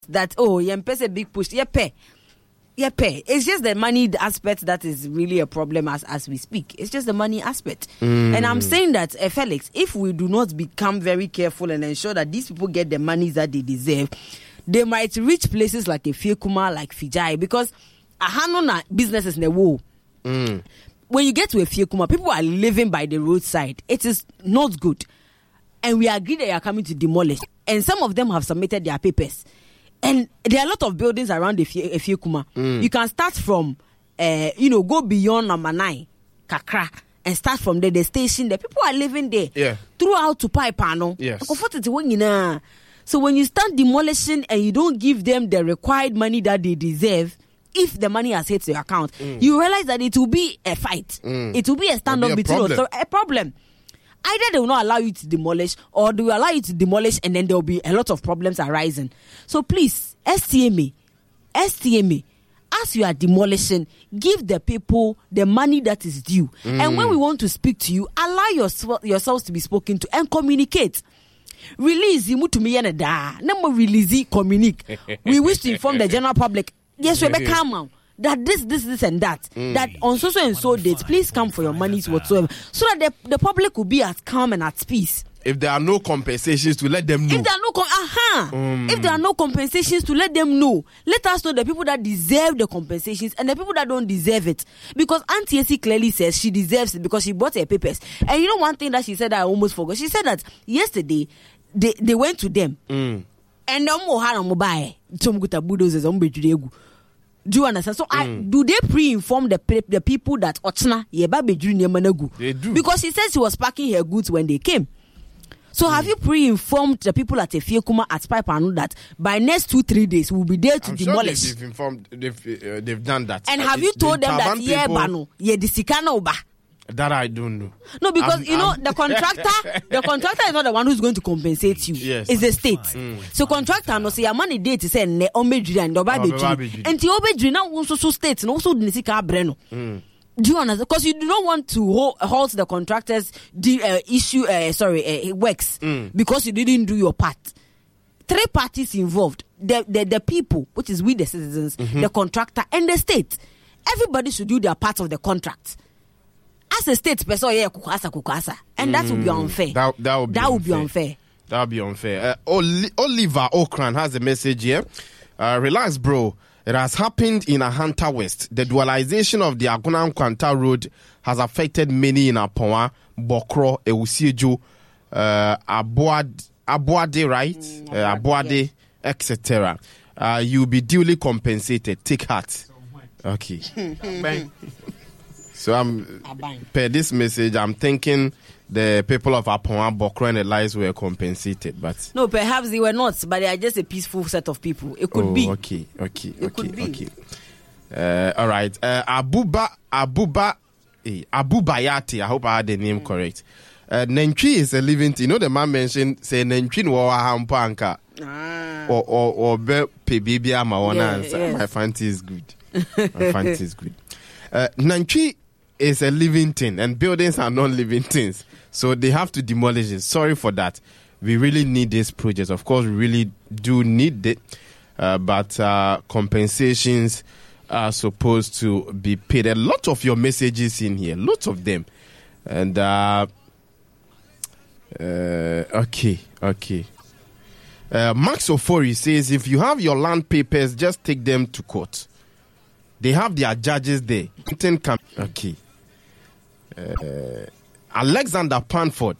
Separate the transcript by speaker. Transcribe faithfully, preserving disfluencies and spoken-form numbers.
Speaker 1: that, oh, you a big push. Yeah, pay. Yeah, pay. It's just the money aspect that is really a problem as, as we speak. It's just the money aspect. Mm. And I'm saying that, uh, Felix, if we do not become very careful and ensure that these people get the money that they deserve, they might reach places like Efiekuma, like Fijai, because a hanona businesses in the world. Mm. When you get to Efiekuma, people are living by the roadside. It is not good. And we agree that they are coming to demolish. And some of them have submitted their papers. And there are a lot of buildings around Efiekuma. Mm. You can start from, uh, you know, go beyond number nine, Kakra, and start from there, the station there. People are living there.
Speaker 2: Yeah.
Speaker 1: Throughout to Paipano.
Speaker 2: Yes.
Speaker 1: So when you start demolishing and you don't give them the required money that they deserve, if the money has hit your account, mm. you realize that it will be a fight. Mm. It will be a standoff between us. So a problem. Either they will not allow you to demolish, or they will allow you to demolish, and then there will be a lot of problems arising. So please, S T M A, S T M A, as you are demolishing, give the people the money that is due. Mm. And when we want to speak to you, allow your, yourselves to be spoken to and communicate. Release you to me and da. Number release communicate. We wish to inform the general public. Yes, we be calm. That this, this, this, and that. Mm. That on so so and so dates, please come for your monies whatsoever, so that the, the public will be at calm and at peace.
Speaker 2: If there are no compensations, to let them know.
Speaker 1: If there are no, com- uh-huh. Mm. If there are no compensations, to let them know. Let us know the people that deserve the compensations and the people that don't deserve it. Because Auntie Essie clearly says she deserves it because she bought her papers. And you know one thing that she said that I almost forgot. She said that yesterday they they went to them mm. and do you understand? So, mm. I, do they pre-inform the the people that Ochna yeba bedru niema na gu?
Speaker 2: They do.
Speaker 1: Because she said she was packing her goods when they came. So, mm. have you pre-informed the people at Efiekuma at Paipano that by next two three days we'll be there to
Speaker 2: I'm
Speaker 1: demolish?
Speaker 2: Sure they've informed. They've uh, they've done that.
Speaker 1: And uh, have you told them that yeah, bano ye disikana oba?
Speaker 2: That I don't know.
Speaker 1: No, because
Speaker 2: I'm,
Speaker 1: you know
Speaker 2: I'm
Speaker 1: the contractor, the contractor is not the one who's going to compensate you.
Speaker 2: Yes,
Speaker 1: it's the state.
Speaker 2: Mm.
Speaker 1: So contractor no say your money date say ne omedri and obabedri. And the obedri now also so state no so nisika breno. Do you understand? Because you do not want to hold, halt the contractors the uh, issue. Uh, sorry, uh, works mm. because you didn't do your part. Three parties involved: the the, the people, which is we the citizens, mm-hmm. the contractor, and the state. Everybody should do their part of the contract. As a state person, yeah, kukasa kukasa, and that would be unfair.
Speaker 2: That, that would be
Speaker 1: that
Speaker 2: unfair.
Speaker 1: would be unfair.
Speaker 2: That would be unfair. Uh, Oli- Oliver Okran has a message here. Uh, relax, bro. It has happened in Ahanta West. The dualization of the Aguna Nkwanta Road has affected many in Aponwa, Bokro, Ewusieju, uh, Abuad, Abuade, right? Mm, uh, Abuade, yes. et cetera. Uh, you'll be duly compensated. Take heart. Okay. So I'm per this message, I'm thinking the people of Aponwa, Bokro, and the lies were compensated, but
Speaker 1: no, perhaps they were not, but they are just a peaceful set of people. It could
Speaker 2: oh,
Speaker 1: be.
Speaker 2: Okay, okay,
Speaker 1: it
Speaker 2: okay,
Speaker 1: could be.
Speaker 2: okay. Uh, all right. Uh, Abuba, Abuba, eh, Abu Bayati. I hope I had the name mm. correct. Uh, Nentri is a living thing. You know the man mentioned say Nentri no hampa anka or or or be pebibia ma one answer. My fancy is good. My fancy is good. Uh, Nentri is a living thing, and buildings are not living things, so they have to demolish it. Sorry for that. We really need this project. Of course, we really do need it, uh, but uh, compensations are supposed to be paid. A lot of your messages in here, lots of them, and uh, uh, okay, okay. Uh, Max Ofori says, if you have your land papers, just take them to court. They have their judges there. Okay. Uh, Alexander Panford